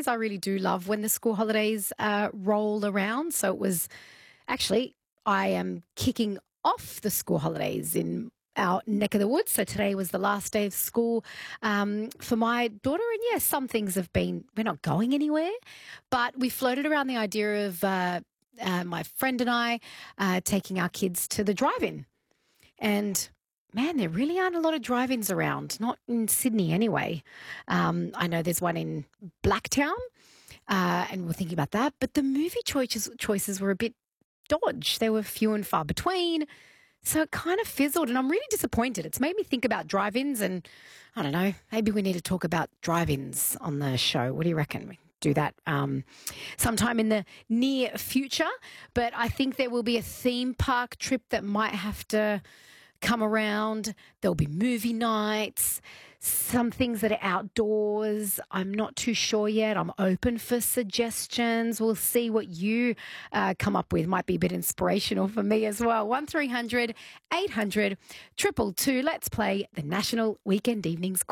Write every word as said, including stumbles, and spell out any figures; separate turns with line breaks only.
holidays. I really do love when the school holidays uh, roll around. So it was actually, I am kicking off the school holidays in our neck of the woods. So today was the last day of school um, for my daughter. And yes, some things have been, we're not going anywhere, but we floated around the idea of uh, uh, my friend and I uh, taking our kids to the drive-in. And man, there really aren't a lot of drive-ins around, not in Sydney anyway. Um, I know there's one in Blacktown, uh, and we're thinking about that. But the movie choices choices were a bit dodge. They were few and far between. So it kind of fizzled, and I'm really disappointed. It's made me think about drive-ins, and I don't know, maybe we need to talk about drive-ins on the show. What do you reckon? We do that um, sometime in the near future. But I think there will be a theme park trip that might have to come around. There'll be movie nights, some things that are outdoors. I'm not too sure yet. I'm open for suggestions. We'll see what you uh, come up with. Might be a bit inspirational for me as well. one three hundred eight hundred two two two. Let's play the National Weekend Evenings quiz.